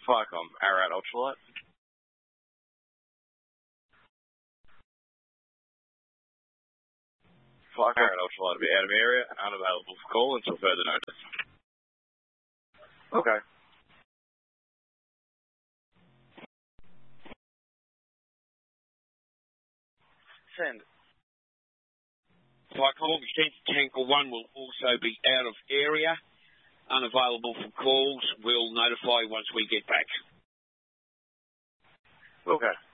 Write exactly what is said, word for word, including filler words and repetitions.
Firecom, Ararat Ultralight. Firecom, Ararat Ultralight will be out of area and unavailable for call until further notice. Okay. Send. Firecom, Tanker one will also be out of area, unavailable for calls. We'll notify once we get back. Okay.